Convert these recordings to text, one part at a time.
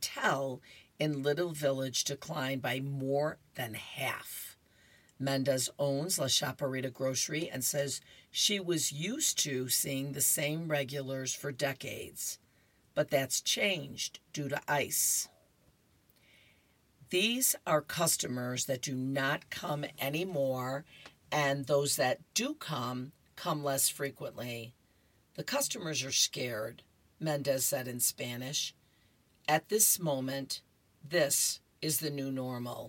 clientele in Little Village declined by more than half. Mendez owns La Chaparita Grocery and says she was used to seeing the same regulars for decades, but that's changed due to ICE. These are customers that do not come anymore, and those that do come less frequently. The customers are scared, Mendez said in Spanish. At this moment, this is the new normal.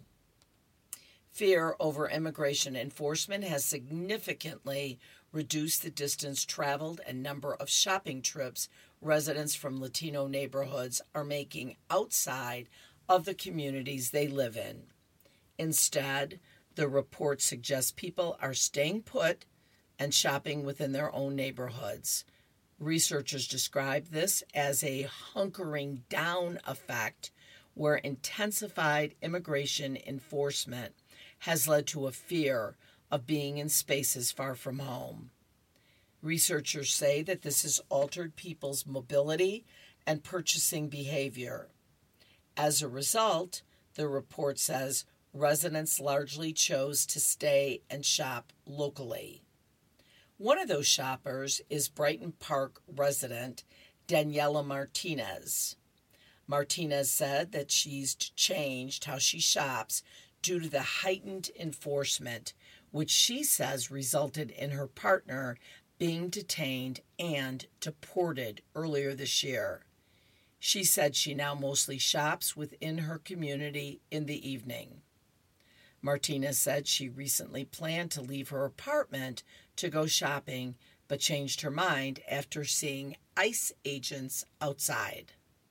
Fear over immigration enforcement has significantly reduced the distance traveled and number of shopping trips residents from Latino neighborhoods are making outside of the communities they live in. Instead, the report suggests people are staying put and shopping within their own neighborhoods. Researchers describe this as a hunkering down effect where intensified immigration enforcement has led to a fear of being in spaces far from home. Researchers say that this has altered people's mobility and purchasing behavior. As a result, the report says residents largely chose to stay and shop locally. One of those shoppers is Brighton Park resident Daniela Martinez. Martinez said that she's changed how she shops due to the heightened enforcement, which she says resulted in her partner being detained and deported earlier this year. She said she now mostly shops within her community in the evening. Martinez said she recently planned to leave her apartment to go shopping, but changed her mind after seeing ICE agents outside.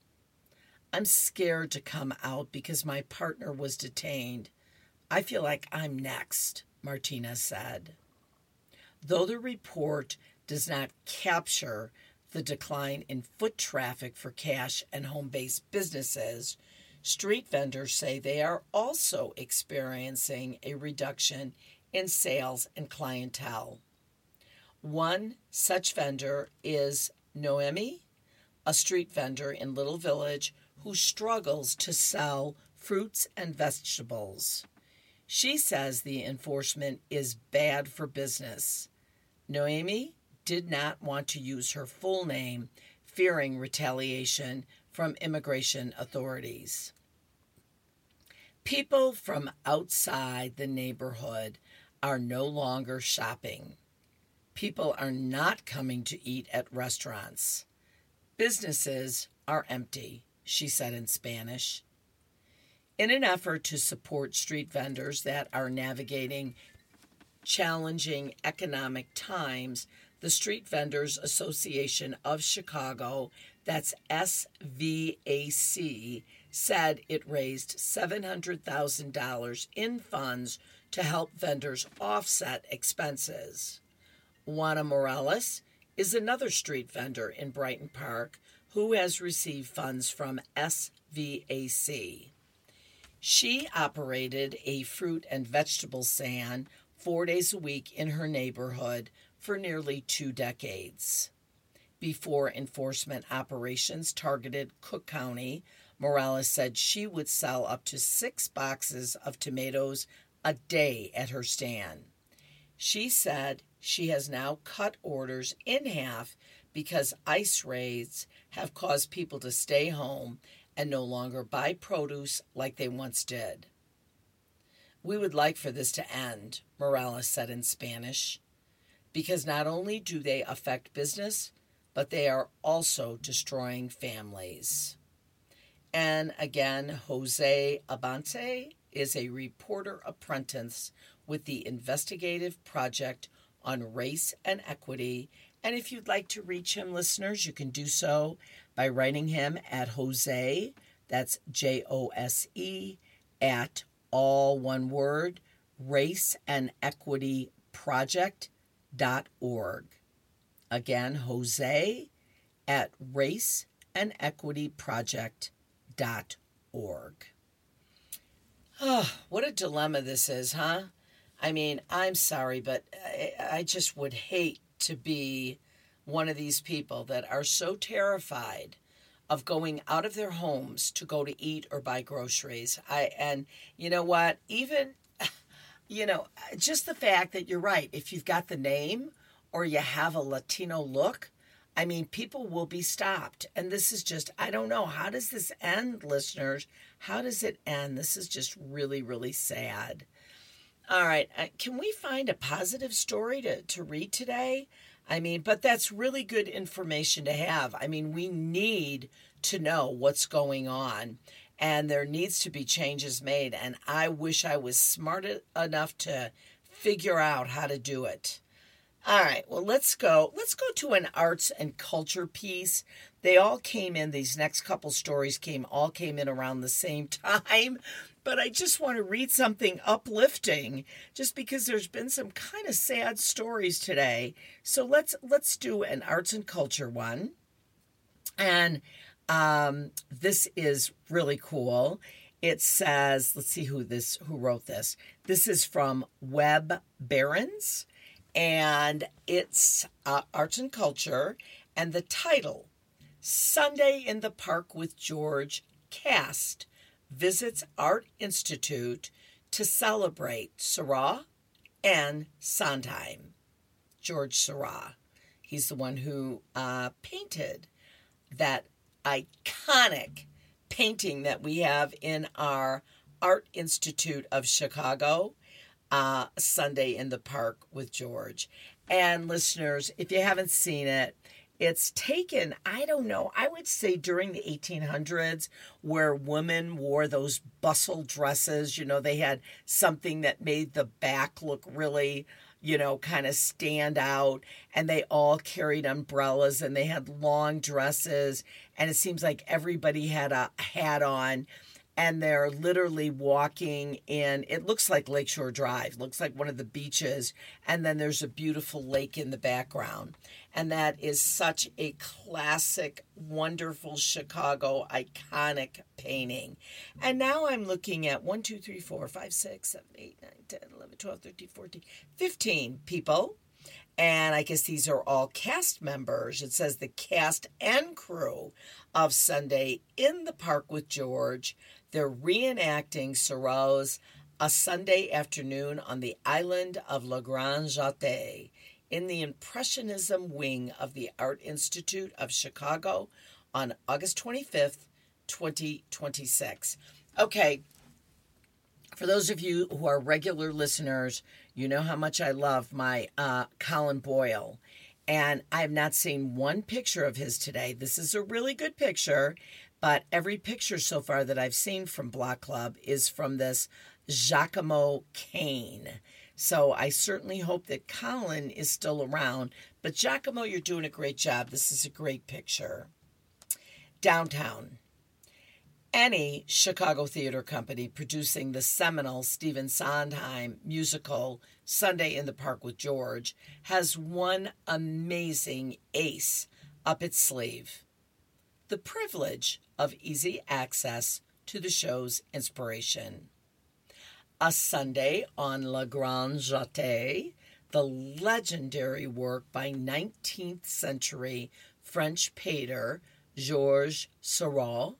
I'm scared to come out because my partner was detained. I feel like I'm next, Martinez said. Though the report does not capture the decline in foot traffic for cash and home-based businesses, street vendors say they are also experiencing a reduction in sales and clientele. One such vendor is Noemi, a street vendor in Little Village who struggles to sell fruits and vegetables. She says the enforcement is bad for business. Noemi did not want to use her full name, fearing retaliation from immigration authorities. People from outside the neighborhood are no longer shopping. People are not coming to eat at restaurants. Businesses are empty, she said in Spanish. In an effort to support street vendors that are navigating challenging economic times, the Street Vendors Association of Chicago, that's SVAC, said it raised $700,000 in funds to help vendors offset expenses. Juana Morales is another street vendor in Brighton Park who has received funds from SVAC. She operated a fruit and vegetable stand 4 days a week in her neighborhood for nearly 2 decades. Before enforcement operations targeted Cook County, Morales said she would sell up to 6 boxes of tomatoes a day at her stand. She said she has now cut orders in half because ICE raids have caused people to stay home and no longer buy produce like they once did. We would like for this to end, Morales said in Spanish, because not only do they affect business, but they are also destroying families. And again, Jose Abante is a reporter apprentice with the Investigative Project on Race and Equity. And if you'd like to reach him, listeners, you can do so by writing him at Jose, that's Jose, at all one word, raceandequityproject.org. Again, Jose at raceandequityproject.org. Oh, what a dilemma this is, huh? I mean, I'm sorry, but I just would hate to be one of these people that are so terrified of going out of their homes to go to eat or buy groceries. And you know what? Even, just the fact that you're right, if you've got the name or you have a Latino look, I mean, people will be stopped. And this is just, I don't know, how does this end, listeners? How does it end? This is just really, really sad. All right, can we find a positive story to read today? I mean, but that's really good information to have. I mean, we need to know what's going on, and there needs to be changes made. And I wish I was smart enough to figure out how to do it. All right, well, let's go to an arts and culture piece. They all came in, these next couple stories all came in around the same time, but I just want to read something uplifting just because there's been some kind of sad stories today. So let's do an arts and culture one. And this is really cool. It says, let's see who wrote this. This is from Web Barons. And it's arts and culture, and the title, Sunday in the Park with George cast visits Art Institute to celebrate Seurat and Sondheim. George Seurat. He's the one who painted that iconic painting that we have in our Art Institute of Chicago, Sunday in the Park with George. And listeners, if you haven't seen it, it's taken, I don't know, I would say during the 1800s where women wore those bustle dresses. They had something that made the back look really, kind of stand out. And they all carried umbrellas and they had long dresses. And it seems like everybody had a hat on. And they're literally walking in, it looks like Lakeshore Drive, looks like one of the beaches, and then there's a beautiful lake in the background. And that is such a classic, wonderful Chicago iconic painting. And now I'm looking at 1, 2, 3, 4, 5, 6, 7, 8, 9, 10, 11, 12, 13, 14, 15 people. And I guess these are all cast members. It says the cast and crew of Sunday in the Park with George. They're reenacting Seurat's A Sunday Afternoon on the Island of La Grande Jatte in the Impressionism wing of the Art Institute of Chicago on August 25th, 2026. Okay, for those of you who are regular listeners, you know how much I love my Colin Boyle. And I have not seen one picture of his today. This is a really good picture, but every picture so far that I've seen from Block Club is from this Giacomo Kane. So I certainly hope that Colin is still around. But Giacomo, you're doing a great job. This is a great picture. Downtown. Any Chicago theater company producing the seminal Stephen Sondheim musical Sunday in the Park with George has one amazing ace up its sleeve: the privilege of easy access to the show's inspiration. A Sunday on La Grande Jatte, the legendary work by 19th century French painter Georges Seurat,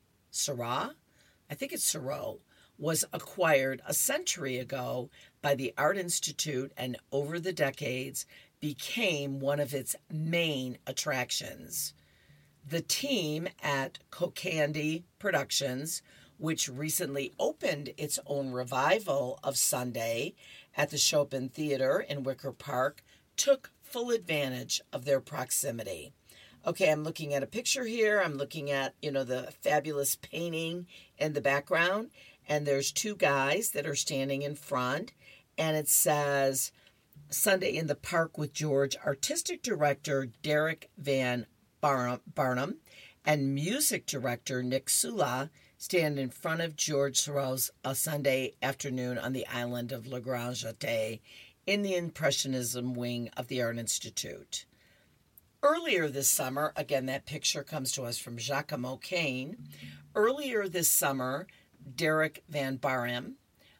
I think it's Seurat, was acquired a century ago by the Art Institute and over the decades became one of its main attractions. The team at Kokandy Productions, which recently opened its own revival of Sunday at the Chopin Theater in Wicker Park, took full advantage of their proximity. Okay, I'm looking at a picture here. I'm looking at, the fabulous painting in the background. And there's two guys that are standing in front. And it says, Sunday in the Park with George, Artistic Director Derek Van Barnum and Music Director Nick Sula stand in front of George Seurat's A Sunday Afternoon on the Island of La Grande Jatte in the Impressionism wing of the Art Institute. Earlier this summer, again, that picture comes to us from Giacomo Kane. Earlier this summer, Derek Van Barnum,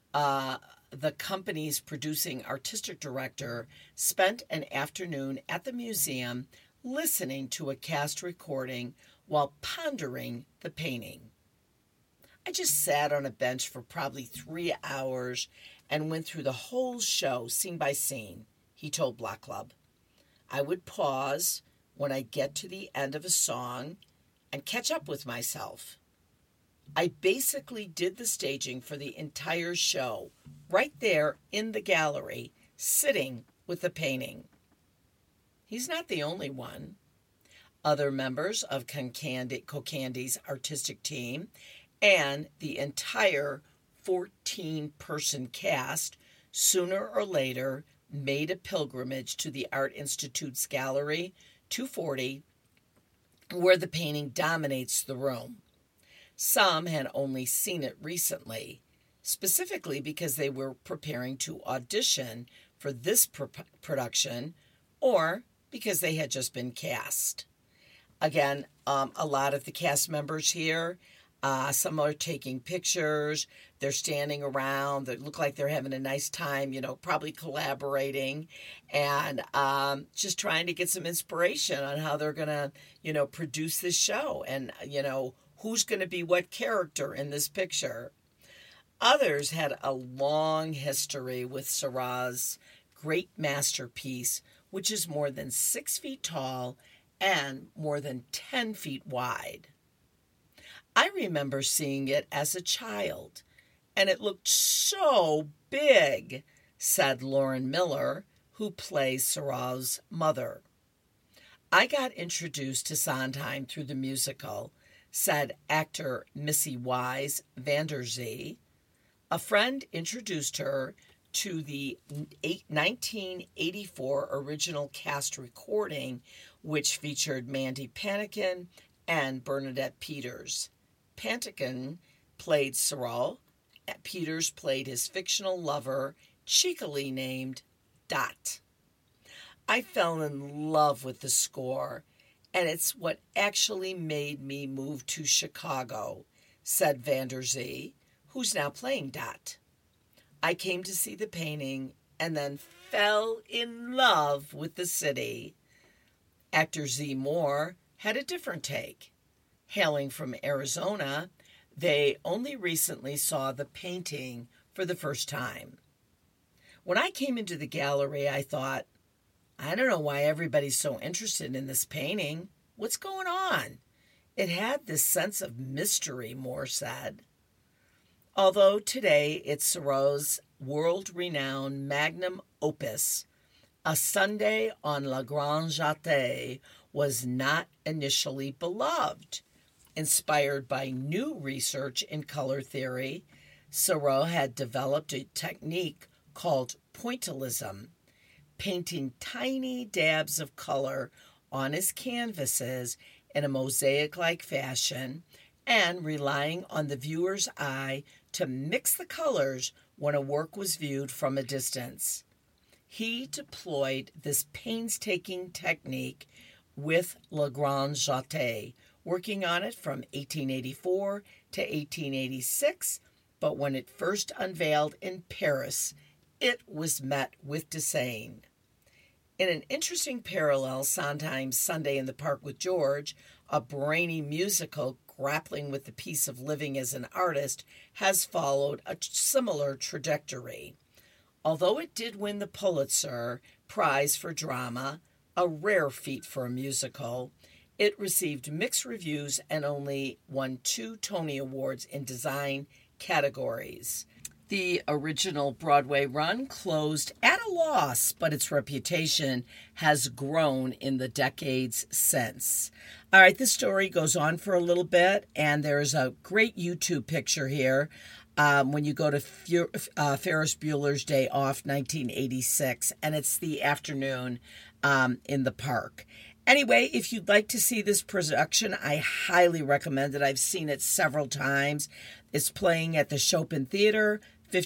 the company's producing artistic director, spent an afternoon at the museum listening to a cast recording while pondering the painting. I just sat on a bench for probably 3 hours and went through the whole show, scene by scene, he told Block Club. I would pause when I get to the end of a song and catch up with myself. I basically did the staging for the entire show, right there in the gallery, sitting with the painting. He's not the only one. Other members of Kocandy's artistic team and the entire 14-person cast sooner or later made a pilgrimage to the Art Institute's Gallery 240, where the painting dominates the room. Some had only seen it recently, specifically because they were preparing to audition for this production or because they had just been cast. Again, a lot of the cast members here, some are taking pictures, they're standing around, they look like they're having a nice time, probably collaborating and just trying to get some inspiration on how they're going to, produce this show and, who's going to be what character in this picture. Others had a long history with Seurat's great masterpiece, which is more than 6 feet tall and more than 10 feet wide. I remember seeing it as a child, and it looked so big, said Lauren Miller, who plays Seurat's mother. I got introduced to Sondheim through the musical, said actor Missy Wise Vanderzee. A friend introduced her to the 1984 original cast recording, which featured Mandy Patinkin and Bernadette Peters. Patinkin played Seurat. Peters played his fictional lover, cheekily named Dot. I fell in love with the score, and it's what actually made me move to Chicago, said Vanderzee, who's now playing Dot. I came to see the painting and then fell in love with the city. Actor Z. Moore had a different take. Hailing from Arizona, they only recently saw the painting for the first time. When I came into the gallery, I thought, I don't know why everybody's so interested in this painting. What's going on? It had this sense of mystery, Moore said. Although today it's Seurat's world-renowned magnum opus, A Sunday on La Grande Jatte was not initially beloved. Inspired by new research in color theory, Seurat had developed a technique called pointillism, painting tiny dabs of color on his canvases in a mosaic-like fashion and relying on the viewer's eye to mix the colors when a work was viewed from a distance. He deployed this painstaking technique with La Grande Jatte, working on it from 1884 to 1886, but when it first unveiled in Paris, it was met with disdain. In an interesting parallel, Sondheim's Sunday in the Park with George, a brainy musical grappling with the piece of living as an artist, has followed a similar trajectory. Although it did win the Pulitzer Prize for Drama, a rare feat for a musical, it received mixed reviews and only won 2 Tony Awards in design categories. The original Broadway run closed at a loss, but its reputation has grown in the decades since. All right, this story goes on for a little bit, and there's a great YouTube picture here when you go to Ferris Bueller's Day Off, 1986, and it's the afternoon in the park. Anyway, if you'd like to see this production, I highly recommend it. I've seen it several times. It's playing at the Chopin Theater,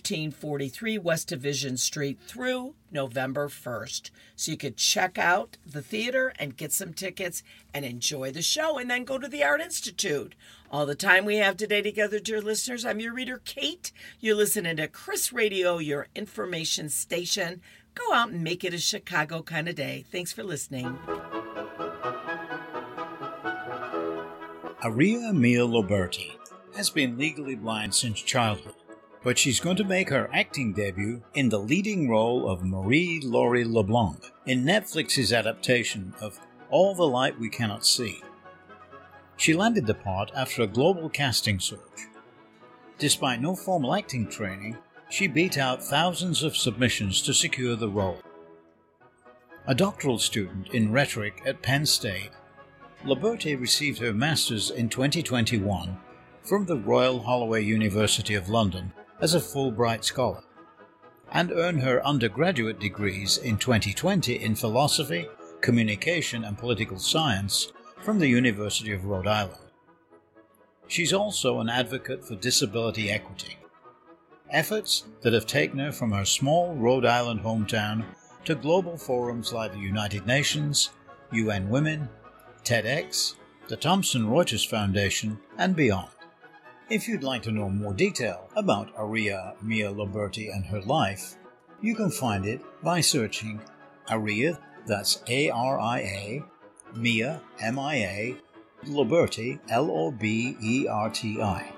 1543 West Division Street through November 1st. So you could check out the theater and get some tickets and enjoy the show and then go to the Art Institute. All the time we have today together, dear listeners, I'm your reader, Kate. You're listening to Chris Radio, your information station. Go out and make it a Chicago kind of day. Thanks for listening. Aria Mia Loberti has been legally blind since childhood, but she's going to make her acting debut in the leading role of Marie-Laure LeBlanc in Netflix's adaptation of All the Light We Cannot See. She landed the part after a global casting surge. Despite no formal acting training, she beat out thousands of submissions to secure the role. A doctoral student in rhetoric at Penn State, Loberti received her master's in 2021 from the Royal Holloway University of London as a Fulbright scholar, and earned her undergraduate degrees in 2020 in philosophy, communication and political science from the University of Rhode Island. She's also an advocate for disability equity, efforts that have taken her from her small Rhode Island hometown to global forums like the United Nations, UN Women, TEDx, the Thomson Reuters Foundation, and beyond. If you'd like to know more detail about Aria Mia Loberti and her life, you can find it by searching Aria, that's A-R-I-A, Mia, M-I-A, Loberti, L-O-B-E-R-T-I.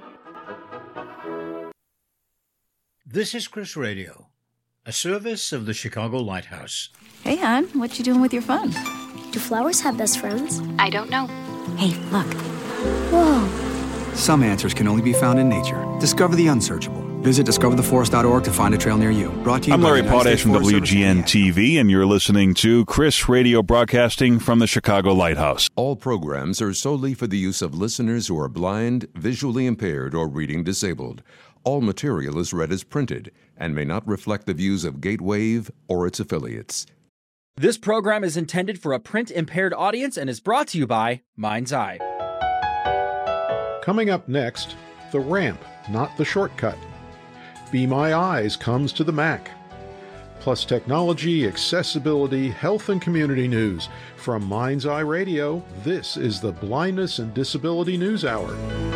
This is Chris Radio, a service of the Chicago Lighthouse. Hey, hon, what you doing with your phone? Do flowers have best friends? I don't know. Hey, look. Whoa. Some answers can only be found in nature. Discover the unsearchable. Visit discovertheforest.org to find a trail near you. Brought to you I'm by Larry the United Potash States from Forest Service and the WGN-TV, and you're listening to Chris Radio broadcasting from the Chicago Lighthouse. All programs are solely for the use of listeners who are blind, visually impaired, or reading disabled. All material is read as printed and may not reflect the views of Gatewave or its affiliates. This program is intended for a print-impaired audience and is brought to you by Mind's Eye. Coming up next, The Ramp, Not the Shortcut. Be My Eyes comes to the Mac. Plus technology, accessibility, health, and community news. From Mind's Eye Radio, this is the Blindness and Disability News Hour.